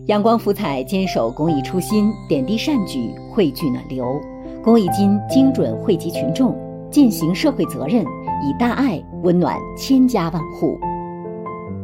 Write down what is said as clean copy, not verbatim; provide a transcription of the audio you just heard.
阳光福彩坚守公益初心，点滴善举汇聚暖流，公益金精准惠及群众，践行社会责任，以大爱温暖千家万户。